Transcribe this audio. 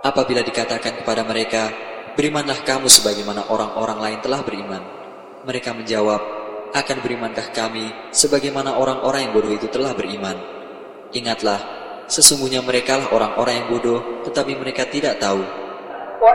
Apabila dikatakan kepada mereka, berimanlah kamu sebagaimana orang-orang lain telah beriman, mereka menjawab, akan berimankah kami sebagaimana orang-orang yang bodoh itu telah beriman? Ingatlah, sesungguhnya merekalah orang-orang yang bodoh, tetapi mereka tidak tahu.